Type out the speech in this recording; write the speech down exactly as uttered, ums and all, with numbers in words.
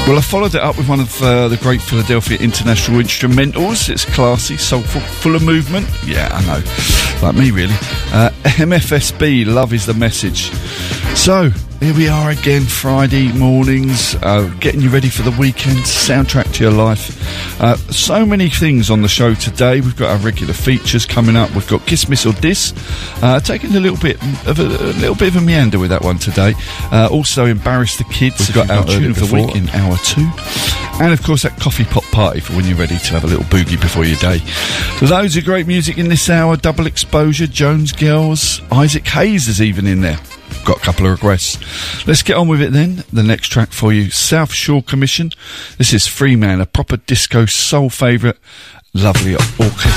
Well, I followed it up with one of uh, the great Philadelphia International Instrumentals. It's classy, soulful, full of movement. Yeah, I know. Like me, really. Uh, M F S B, Love is the Message. So, here we are again, Friday mornings, uh, getting you ready for the weekend, soundtrack to your life. Uh, so many things on the show today. We've got our regular features coming up. We've got Kiss, Miss or Diss, uh, taking a little bit of a, a little bit of a meander with that one today. Uh, also, Embarrass the Kids. We've got our tune of the week in hour two. And, of course, that coffee pot party for when you're ready to have a little boogie before your day. Loads of great music in this hour. Double Exposure, Jones Girls, Isaac Hayes is even in there. Got a couple of requests. Let's get on with it then. The next track for you, South Shore Commission. This is Free Man, a proper disco soul favourite. Lovely orchestra.